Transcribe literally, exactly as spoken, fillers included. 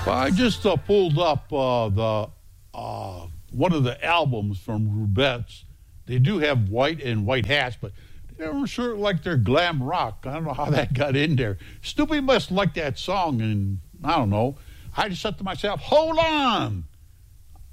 Well, I just uh, pulled up uh, the uh, one of the albums from Rubettes. They do have white and white hats, but they don't sure like they're glam rock. I don't know how that got in there. Stupid must like that song, and I don't know. I just said to myself, hold on.